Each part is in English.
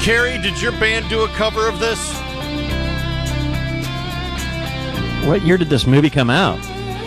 Carrie, did your band do a cover of this? What year did this movie come out?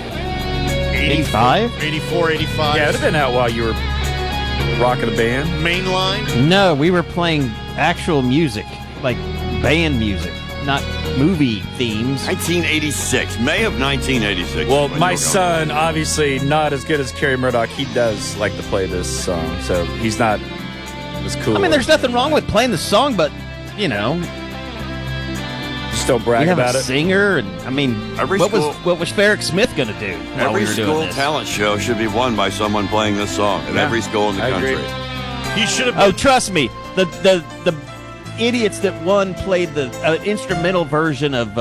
85? 84, 85. Yeah, it would have been out while you were rocking a band. Mainline? No, we were playing actual music, like band music, not movie themes. 1986, May of 1986. Well, when my you were son, obviously not as good as Kerry Murdoch, he does like to play this song, so he's not as cool. I mean, there's nothing wrong with playing the song, but, you know, Just don't brag we have about a it. singer, and I mean, Every what school- was Farrick Smith going to do while Every we were doing school this? talent show should be won by someone playing this song at Yeah, every school in the I country. agree. He should have Oh, been. trust me, the idiots that won played the instrumental version of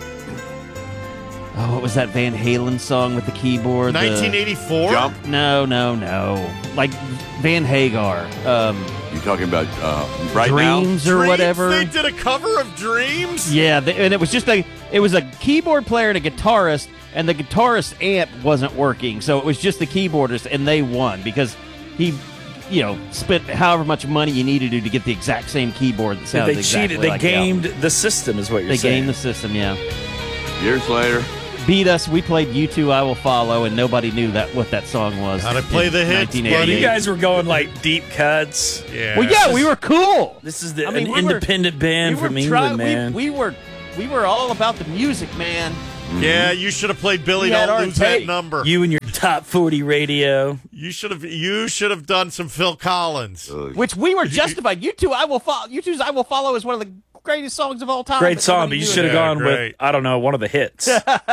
what was that Van Halen song with the keyboard? 1984? Jump. No, like Van Hagar, You talking about right now? Dreams or Dreams? whatever. They did a cover of Dreams? Yeah, and it was just a keyboard player and a guitarist, and the guitarist amp wasn't working, so it was just the keyboardist, and they won because he, spent however much money you needed to get the exact same keyboard that sounded They exactly cheated. They like the gamed album. the system, is what you're They saying. gamed the system, yeah. Years later. Beat us. We played "U2 I Will Follow," and nobody knew what that song was. Gotta play in the hits, 1988. buddy. You guys were going like deep cuts. Yeah. Well, yeah, we were cool. This is the I mean, an we were- independent band from England, man. We were all about the music, man. Yeah, you should have played Billy We had Don't our Lose That take. Number. You and your top 40 radio. You should have done some Phil Collins. Which we were justified. "U2 I Will Follow." U2's "I Will Follow" is one of the greatest songs of all time. Great song, but you should have Yeah, gone great. with, I don't know, one of the hits.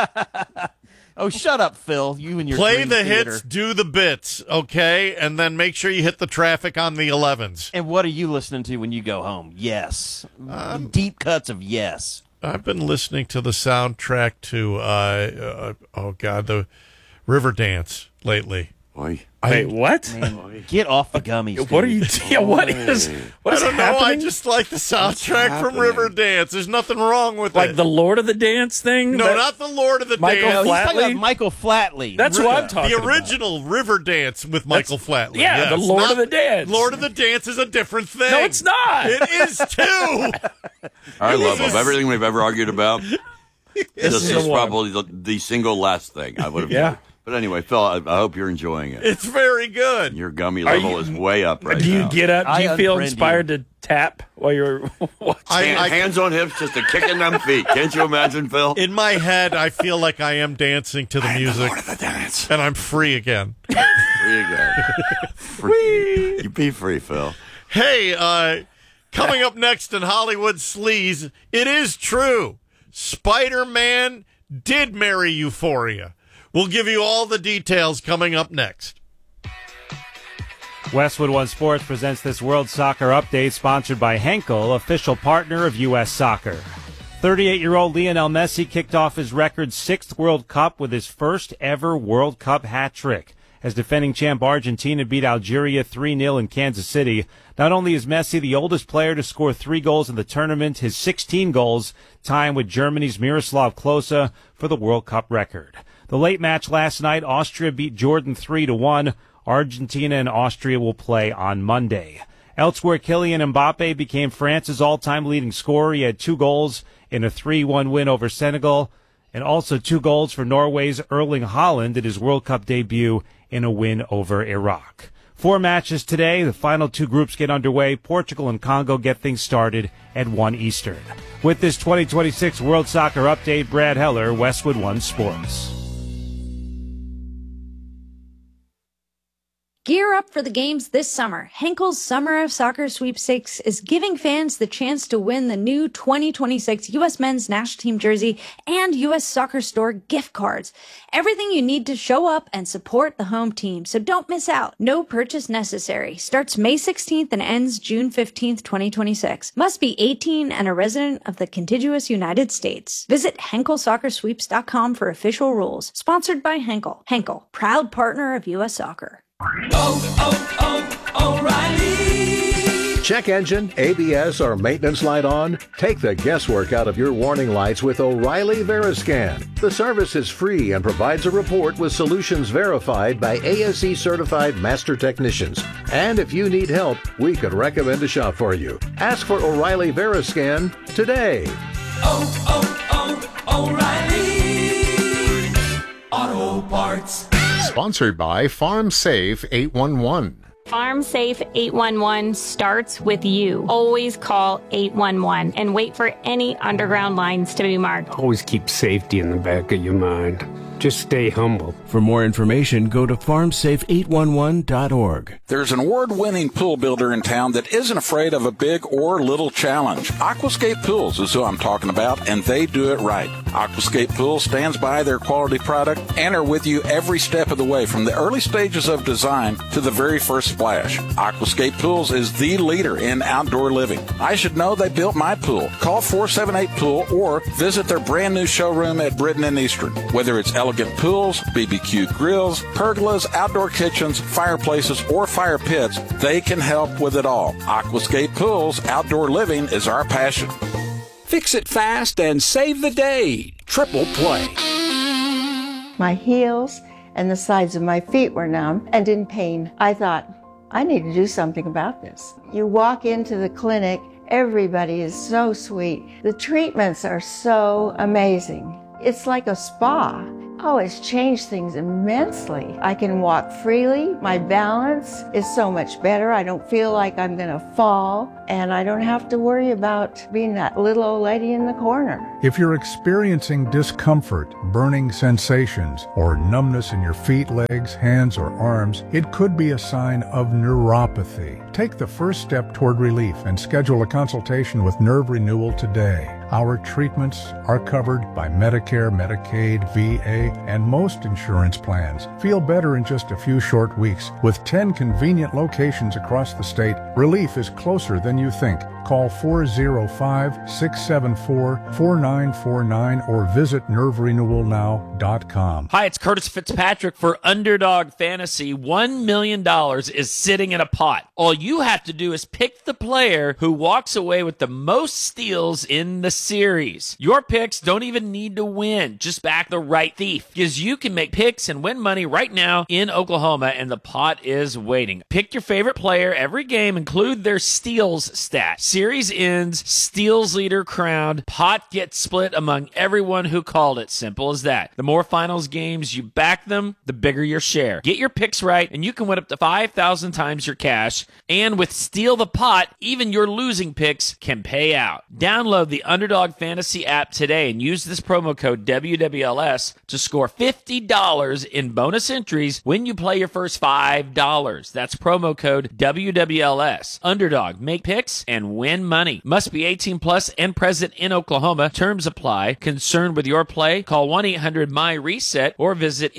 Oh, shut up, Phil. You and your Play Dream the Theater. hits, do the bits, okay? And then make sure you hit the traffic on the 11s. And what are you listening to when you go home? Yes. Deep cuts of Yes. I've been listening to the soundtrack to, the Riverdance lately. Boy. Wait, what? Man, get off the gummies. What are dude. you? Yeah, what is I don't know. I happening? just like the soundtrack from happening? Riverdance. There's nothing wrong with Like it. the Lord of the Dance thing? No, That- not the Lord of the Michael Dance. No, he's talking Flatley? about Michael Flatley. That's what I'm talking The about. original Riverdance with Michael Flatley. yeah, yes. the Lord Not- of the Dance. Lord of the Dance is a different thing. No, it's not. It is too. I love is- of everything we've ever argued about. This is is the one. probably the single last thing I would have Yeah. done. But anyway, Phil, I hope you're enjoying it. It's very good. Your gummy Are level you- is way up right Do you now. get up? Do I you feel unfriend inspired to tap while you're watching? Hands on hips, just a kick in them feet. Can't you imagine, Phil? In my head, I feel like I am dancing to the music, Lord of the Dance. and I'm free again. Free again. Free. You be free, Phil. Hey, coming up next in Hollywood Sleaze, it is true. Spider-Man did marry Euphoria. We'll give you all the details coming up next. Westwood One Sports presents this World Soccer Update sponsored by Henkel, official partner of U.S. Soccer. 38-year-old Lionel Messi kicked off his record sixth World Cup with his first ever World Cup hat trick. As defending champ Argentina beat Algeria 3-0 in Kansas City, not only is Messi the oldest player to score 3 goals in the tournament, his 16 goals tie him with Germany's Miroslav Klose for the World Cup record. The late match last night, Austria beat Jordan 3-1. Argentina and Austria will play on Monday. Elsewhere, Kylian Mbappe became France's all-time leading scorer. He had 2 goals in a 3-1 win over Senegal, and also 2 goals for Norway's Erling Haaland in his World Cup debut in a win over Iraq. 4 matches today. The final 2 groups get underway. Portugal and Congo get things started at 1 Eastern. With this 2026 World Soccer Update, Brad Heller, Westwood One Sports. Gear up for the games this summer. Henkel's Summer of Soccer Sweepstakes is giving fans the chance to win the new 2026 U.S. Men's National Team jersey and U.S. Soccer Store gift cards. Everything you need to show up and support the home team, so don't miss out. No purchase necessary. Starts May 16th and ends June 15th, 2026. Must be 18 and a resident of the contiguous United States. Visit HenkelSoccerSweeps.com for official rules. Sponsored by Henkel. Henkel, proud partner of U.S. Soccer. O'Reilly. Check engine, ABS, or maintenance light on? Take the guesswork out of your warning lights with O'Reilly Veriscan. The service is free and provides a report with solutions verified by ASE certified master technicians. And if you need help, we could recommend a shop for you. Ask for O'Reilly Veriscan today. O'Reilly Auto Parts. Sponsored by Farm Safe 811. Farm Safe 811 starts with you. Always call 811 and wait for any underground lines to be marked. Always keep safety in the back of your mind. Just stay humble. For more information, go to farmsafe811.org. There's an award-winning pool builder in town that isn't afraid of a big or little challenge. Aquascape Pools is who I'm talking about, and they do it right. Aquascape Pools stands by their quality product and are with you every step of the way, from the early stages of design to the very first splash. Aquascape Pools is the leader in outdoor living. I should know they built my pool. Call 478-POOL or visit their brand new showroom at Britton and Eastern. Whether it's elegant pools, BBQ grills, pergolas, outdoor kitchens, fireplaces, or fire pits, they can help with it all. Aquascape Pools, outdoor living is our passion. Fix it fast and save the day. Triple Play. My heels and the sides of my feet were numb and in pain. I thought, I need to do something about this. You walk into the clinic, everybody is so sweet. The treatments are so amazing. It's like a spa. Oh, it's changed things immensely. I can walk freely. My balance is so much better. I don't feel like I'm going to fall, and I don't have to worry about being that little old lady in the corner. If you're experiencing discomfort, burning sensations, or numbness in your feet, legs, hands, or arms, it could be a sign of neuropathy. Take the first step toward relief and schedule a consultation with Nerve Renewal today. Our treatments are covered by Medicare, Medicaid, VA, and most insurance plans. Feel better in just a few short weeks. With 10 convenient locations across the state, relief is closer than you think. Call 405-674-4949 or visit nerverenewalnow.com. Hi, it's Curtis Fitzpatrick for Underdog Fantasy. $1 million is sitting in a pot. All you have to do is pick the player who walks away with the most steals in the series. Your picks don't even need to win. Just back the right thief, because you can make picks and win money right now in Oklahoma, and the pot is waiting. Pick your favorite player every game, include their steals stat. Series ends, steals leader crowned, pot gets split among everyone who called it. Simple as that. The more finals games you back them, the bigger your share. Get your picks right, and you can win up to 5,000 times your cash. And with Steal the Pot, even your losing picks can pay out. Download the Underdog Fantasy app today and use this promo code WWLS to score $50 in bonus entries when you play your first $5. That's promo code WWLS. Underdog, make picks and win money. Must be 18 plus and present in Oklahoma. Terms apply. Concerned with your play? Call 1-800-MY-RESET or visit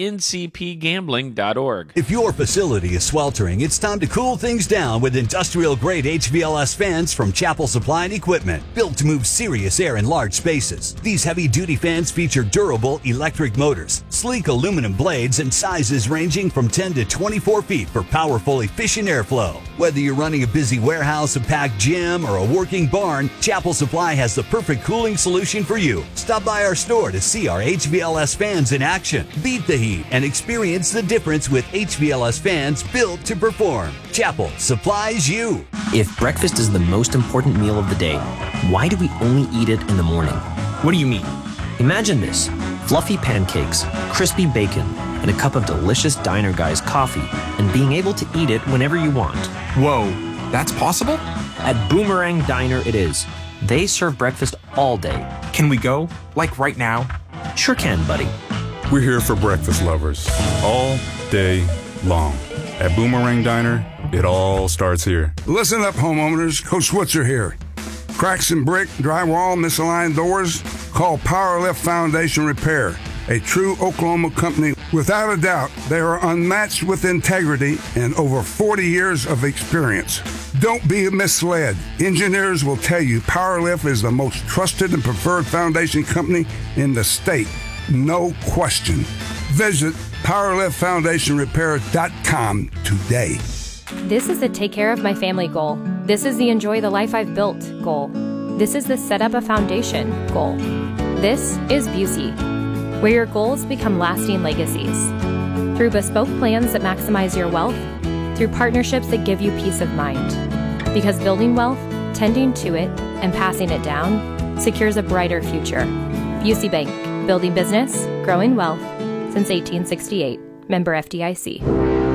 ncpgambling.org. If your facility is sweltering, it's time to cool things down with industrial-grade HVLS fans from Chapel Supply and Equipment, built to move serious air in large spaces. These heavy-duty fans feature durable electric motors, sleek aluminum blades, and sizes ranging from 10 to 24 feet for powerful, efficient airflow. Whether you're running a busy warehouse, a packed gym, or a working barn, Chapel Supply has the perfect cooling solution for you. Stop by our store to see our HVLS fans in action. Beat the heat and experience the difference with HVLS fans built to perform. Chapel supplies you. If breakfast is the most important meal of the day, why do we only eat it in the morning? What do you mean? Imagine this: fluffy pancakes, crispy bacon, and a cup of delicious Diner Guys coffee, and being able to eat it whenever you want. Whoa, that's possible? At Boomerang Diner it is. They serve breakfast all day. Can we go? Like right now? Sure can, buddy. We're here for breakfast lovers all day long. At Boomerang Diner, it all starts here. Listen up, homeowners. Coach Switzer here. Cracks in brick, drywall, misaligned doors? Call Powerlift Foundation Repair, a true Oklahoma company. Without a doubt, they are unmatched with integrity and over 40 years of experience. Don't be misled. Engineers will tell you Powerlift is the most trusted and preferred foundation company in the state. No question. Visit PowerliftFoundationRepair.com today. This is the take care of my family goal. This is the enjoy the life I've built goal. This is the set up a foundation goal. This is Busey, where your goals become lasting legacies. Through bespoke plans that maximize your wealth, through partnerships that give you peace of mind. Because building wealth, tending to it, and passing it down secures a brighter future. Busey Bank, building business, growing wealth since 1868. Member FDIC.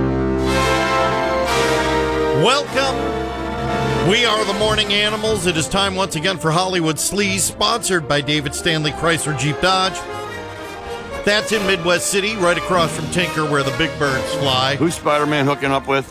Welcome. We are the Morning Animals. It is time once again for Hollywood Sleaze, sponsored by David Stanley Chrysler Jeep Dodge. That's in Midwest City, right across from Tinker, where the big birds fly. Who's Spider-Man hooking up with?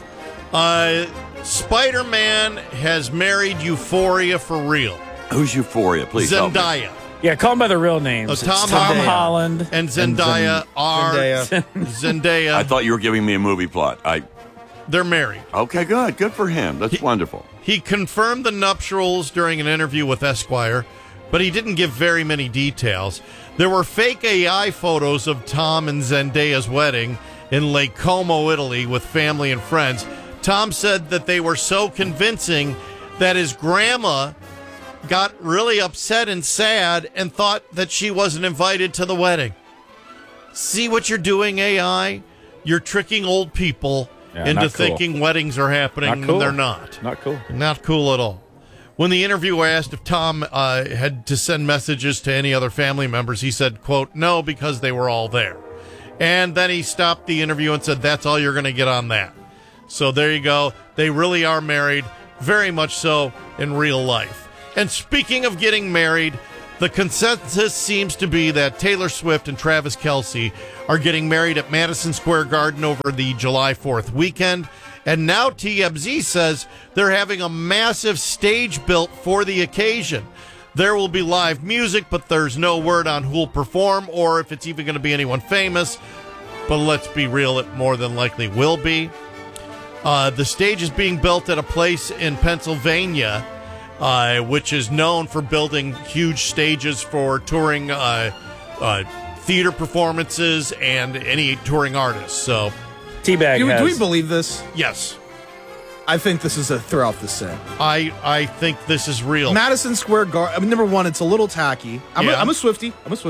Spider-Man has married Euphoria for real. Who's Euphoria? Please help me. Zendaya. Yeah, call them by their real names. Tom Holland and Zendaya are Zendaya. I thought you were giving me a movie plot. They're married. Okay, good. Good for him. That's wonderful. He confirmed the nuptials during an interview with Esquire, but he didn't give very many details. There were fake AI photos of Tom and Zendaya's wedding in Lake Como, Italy, with family and friends. Tom said that they were so convincing that his grandma got really upset and sad and thought that she wasn't invited to the wedding. See what you're doing, AI? You're tricking old people into thinking weddings are happening when they're not. Not cool. Not cool at all. When the interviewer asked if Tom had to send messages to any other family members, he said, quote, no, because they were all there. And then he stopped the interview and said, that's all you're going to get on that. So there you go. They really are married, very much so in real life. And speaking of getting married, the consensus seems to be that Taylor Swift and Travis Kelce are getting married at Madison Square Garden over the July 4th weekend. And now TMZ says they're having a massive stage built for the occasion. There will be live music, but there's no word on who'll perform or if it's even going to be anyone famous. But let's be real, it more than likely will be. The stage is being built at a place in Pennsylvania, which is known for building huge stages for touring theater performances and any touring artists. So, T-Bag do we believe this? Yes. I think this is a throughout the set. I think this is real. Madison Square Garden. I mean, number one, it's a little tacky. I'm a Swiftie.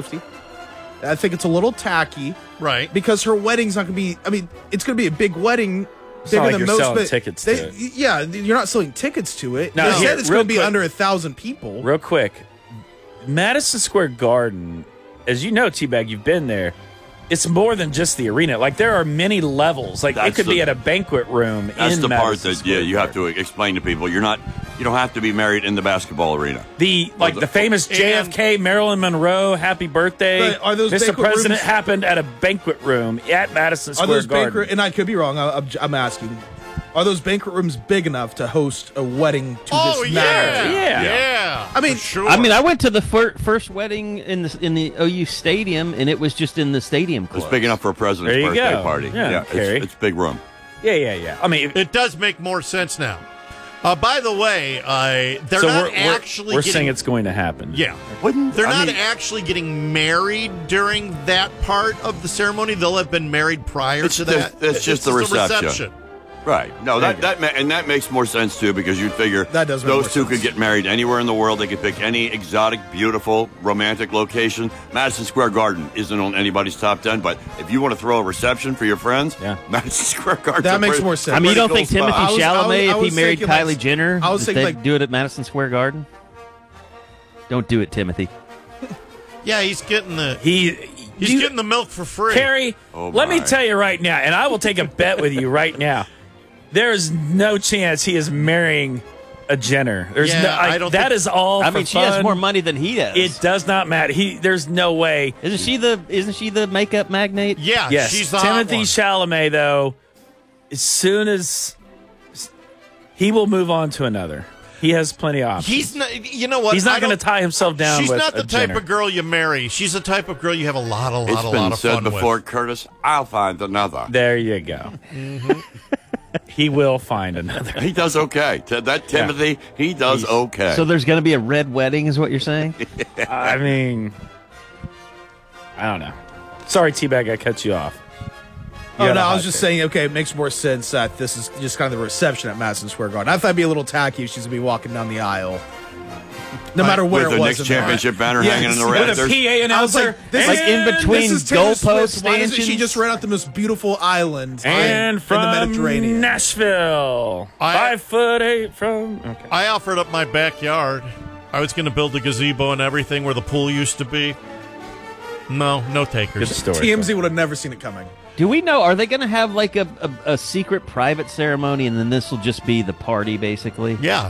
I think it's a little tacky. Right. Because her wedding's not going to be, I mean, it's going to be a big wedding. It's not like you're selling tickets to it. Yeah, you're not selling tickets to it. Now, they said it's going to be under 1,000 people. Real quick, Madison Square Garden, as you know, T-Bag, you've been there. It's more than just the arena. Like, there are many levels. Like, it could be at a banquet room That's in the part Madison that, Square you have to explain to people. You don't have to be married in the basketball arena. The famous JFK, Marilyn Monroe, happy birthday, But are those Mr. banquet President rooms- happened at a banquet room at Madison Square Garden. And I could be wrong. I'm asking. Are those banquet rooms big enough to host a wedding to this magnitude? Yeah. I mean, sure. I mean, I went to the first wedding in the OU Stadium, and it was just in the stadium club. It's big enough for a president's birthday party. Yeah, it's big room. Yeah. I mean, it does make more sense now. By the way, they're so not we're saying it's going to happen. Yeah. They're not actually getting married during that part of the ceremony. They'll have been married prior to that. It's just the reception. Right. No, that makes more sense, too, because you'd figure that does make more those two sense. could get married anywhere in the world. They could pick any exotic, beautiful, romantic location. Madison Square Garden isn't on anybody's top 10, but if you want to throw a reception for your friends, Madison Square Garden. That makes more sense. I mean, you don't think spot. Timothy Chalamet, if he married thinking Kylie Jenner, I was thinking they'd do it at Madison Square Garden? Don't do it, Timothy. Yeah, he's getting the getting the milk for free. Carrie, let me tell you right now, and I will take a bet with you right now. There is no chance he is marrying a Jenner. There's I don't that think, is all. I for mean, she fun. has more money than he does. It does not matter. There's no way. Isn't she the makeup magnate? Yeah, yes. she's the Timothy hot one. Chalamet, though, as soon as he will move on to another. He has plenty of options. He's not. You know what? He's not going to tie himself down. She's with not the a type Jenner. of girl you marry. She's the type of girl you have a lot of It's been of said fun before, with. Curtis, I'll find another. There you go. He will find another. He does okay. That Timothy, he does okay. So there's going to be a red wedding, is what you're saying? I mean, I don't know. Sorry, T-Bag, I cut you off. Oh, no, I was just saying, okay, it makes more sense that this is just kind of the reception at Madison Square Garden. I thought it'd be a little tacky if she's going to be walking down the aisle. No matter where with it was. With the Knicks championship banner hanging in the rafters. With a PA announcer. Like in between goalpost Why doesn't stanchions. she just ran out the most beautiful island And in from the Mediterranean? Nashville. 5'8" from... Okay. I offered up my backyard. I was going to build a gazebo and everything where the pool used to be. No takers. Good story. TMZ would have never seen it coming. Do we know, are they going to have like a secret private ceremony and then this will just be the party, basically? Yeah.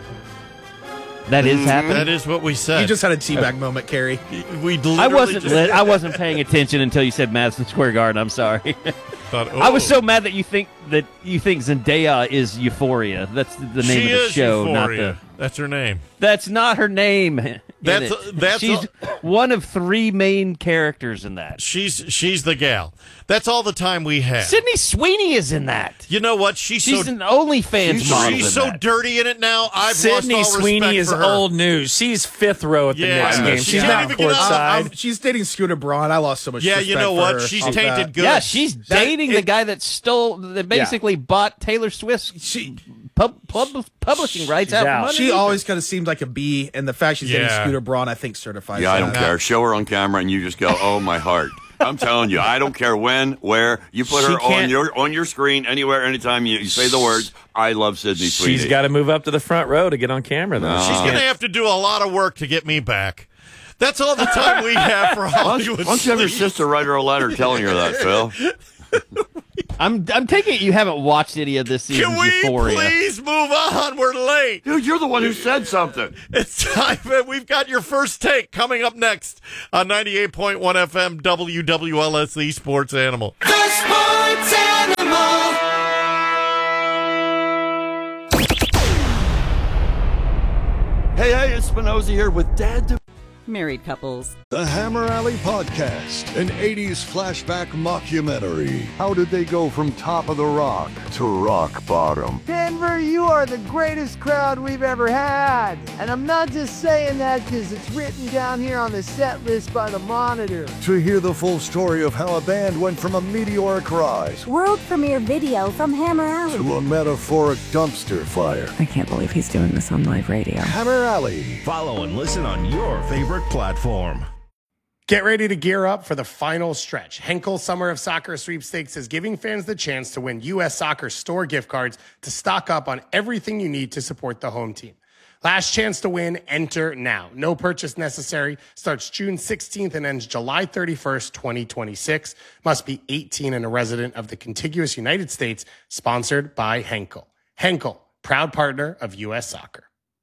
That is happening? That is what we said. You just had a teabag moment, Carrie. I wasn't paying attention until you said Madison Square Garden. I'm sorry. I was so mad that you think Zendaya is Euphoria. That's the name of the show, Euphoria. not the. That's her name. That's not her name. She's one of three main characters in that. She's the gal. That's all the time we have. Sydney Sweeney is in that. You know what? She's an OnlyFans model. She's so dirty in it now. I've Sydney lost all Sweeney respect is for her. old news. She's fifth row at the Knicks game. She's not courtside. She's dating Scooter Braun. I lost so much respect you know what? for her. She's tainted good. Yeah, she's dating the guy that basically bought Taylor Swift's publishing rights out from She always kind of seemed like a bee, and the fact she's dating Scooter Braun, I think, certifies Yeah, I that. don't care. Show her on camera, and you just go, "Oh my heart." I'm telling you, I don't care when, where. You put her on your screen, anywhere, anytime. You say the words, "I love Sydney Sweeney." She's got to move up to the front row to get on camera, though. She's going to have to do a lot of work to get me back. That's all the time we have for Hollywood. Why don't you have your sister write her a letter telling her that, Phil? I'm taking it you haven't watched any of this season's Euphoria. Please move on? We're late. Dude, you're the one who said something. It's time. We've got your first take coming up next on 98.1 FM WWLS, the Sports Animal. The Sports Animal. Hey, it's Spinoza here with Dad. Married couples. The Hammer Alley Podcast, an 80s flashback mockumentary. How did they go from top of the rock to rock bottom? Denver, you are the greatest crowd we've ever had. And I'm not just saying that because it's written down here on the set list by the Monitor. To hear the full story of how a band went from a meteoric rise world premiere video from Hammer Alley to a metaphoric dumpster fire. I can't believe he's doing this on live radio. Hammer Alley. Follow and listen on your favorite platform. Get ready to gear up for the final stretch. Henkel Summer of Soccer Sweepstakes is giving fans the chance to win U.S. Soccer store gift cards to stock up on everything you need to support the home team. Last chance to win, enter now. No purchase necessary. Starts June 16th and ends July 31st, 2026. Must be 18 and a resident of the contiguous United States. Sponsored by Henkel. Henkel, proud partner of U.S. Soccer.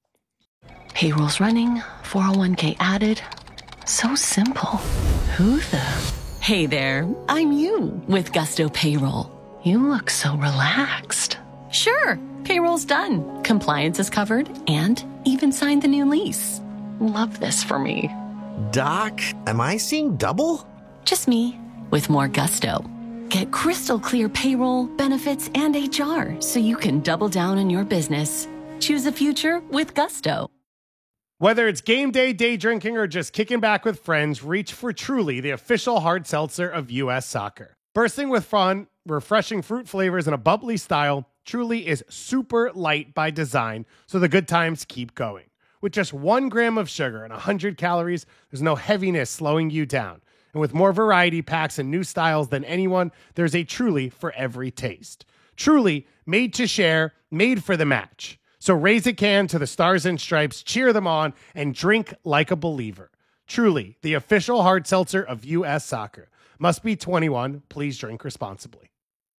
Payroll's running, 401k added. So simple. Who the? Hey there, I'm you with Gusto Payroll. You look so relaxed. Sure, payroll's done. Compliance is covered and even signed the new lease. Love this for me. Doc, am I seeing double? Just me with more Gusto. Get crystal clear payroll, benefits, and HR so you can double down on your business. Choose a future with Gusto. Whether it's game day, day drinking, or just kicking back with friends, reach for Truly, the official hard seltzer of U.S. Soccer. Bursting with fun, refreshing fruit flavors, and a bubbly style, Truly is super light by design, so the good times keep going. With just 1 gram of sugar and 100 calories, there's no heaviness slowing you down. And with more variety packs and new styles than anyone, there's a Truly for every taste. Truly, made to share, made for the match. So raise a can to the Stars and Stripes, cheer them on, and drink like a believer. Truly, the official hard seltzer of U.S. Soccer. Must be 21. Please drink responsibly.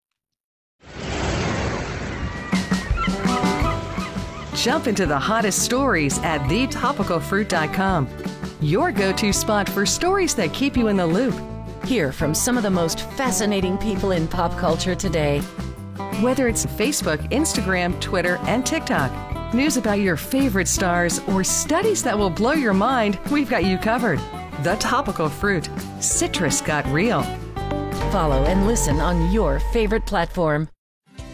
Jump into the hottest stories at thetopicalfruit.com. Your go-to spot for stories that keep you in the loop. Hear from some of the most fascinating people in pop culture today. Whether it's Facebook, Instagram, Twitter, and TikTok, news about your favorite stars, or studies that will blow your mind, we've got you covered. The Topical Fruit. Citrus got real. Follow and listen on your favorite platform.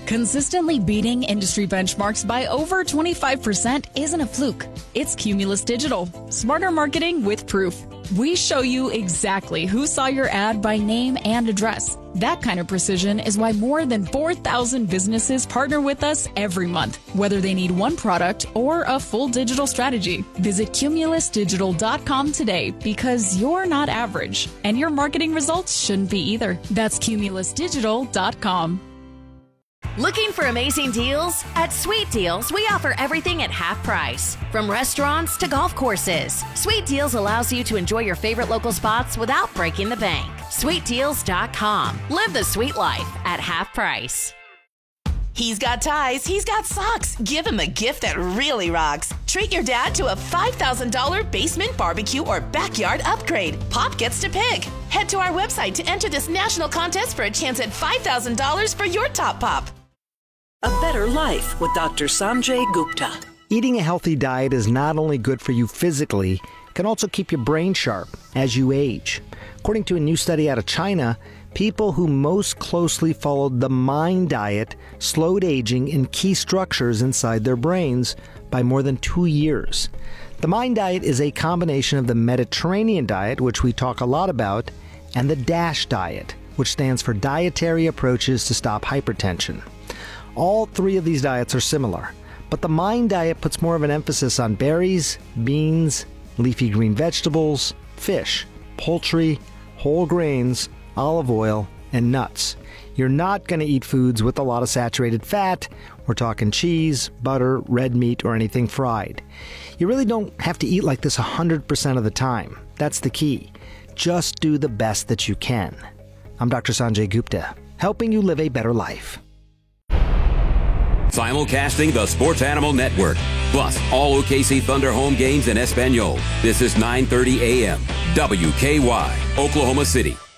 Consistently beating industry benchmarks by over 25% isn't a fluke. It's Cumulus Digital. Smarter marketing with proof. We show you exactly who saw your ad by name and address. That kind of precision is why more than 4,000 businesses partner with us every month, whether they need one product or a full digital strategy. Visit cumulusdigital.com today because you're not average, and your marketing results shouldn't be either. That's cumulusdigital.com. Looking for amazing deals? At Sweet Deals, we offer everything at half price. From restaurants to golf courses, Sweet Deals allows you to enjoy your favorite local spots without breaking the bank. SweetDeals.com. Live the sweet life at half price. He's got ties, he's got socks. Give him a gift that really rocks. Treat your dad to a $5,000 basement barbecue or backyard upgrade. Pop gets to pick. Head to our website to enter this national contest for a chance at $5,000 for your top pop. A better life with Dr. Sanjay Gupta. Eating a healthy diet is not only good for you physically, it can also keep your brain sharp as you age. According to a new study out of China, people who most closely followed the MIND diet slowed aging in key structures inside their brains by more than 2 years. The MIND diet is a combination of the Mediterranean diet, which we talk a lot about, and the DASH diet, which stands for Dietary Approaches to Stop Hypertension. All three of these diets are similar, but the MIND diet puts more of an emphasis on berries, beans, leafy green vegetables, fish, poultry, whole grains, olive oil, and nuts. You're not going to eat foods with a lot of saturated fat. We're talking cheese, butter, red meat, or anything fried. You really don't have to eat like this 100% of the time. That's the key. Just do the best that you can. I'm Dr. Sanjay Gupta, helping you live a better life. Simulcasting the Sports Animal Network, plus all OKC Thunder home games in Espanol. This is 9:30 a.m. WKY, Oklahoma City.